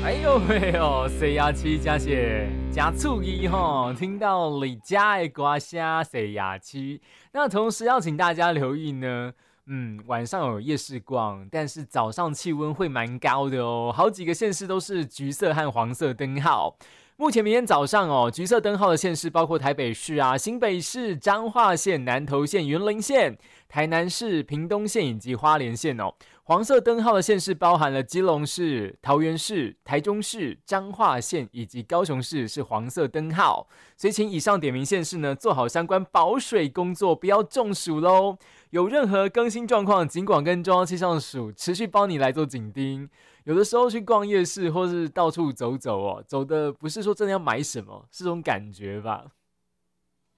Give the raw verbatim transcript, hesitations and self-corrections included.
哎呦喂哦，四廿七加些加醋意吼，听到李家的歌声四廿七，那同时要请大家留意呢，嗯，晚上有夜市逛，但是早上气温会蛮高的哦，好几个县市都是橘色和黄色灯号。目前明天早上哦，橘色灯号的县市包括台北市啊、新北市、彰化县、南投县、云林县、台南市、屏东县以及花莲县哦。黄色灯号的县市包含了基隆市、桃园市、台中市、彰化县以及高雄市是黄色灯号，所以请以上点名县市呢做好相关保水工作，不要中暑喽。有任何更新状况，尽管跟中央气象署持续帮你来做紧盯。有的时候去逛夜市或是到处走走哦，走的不是说真的要买什么，是种感觉吧。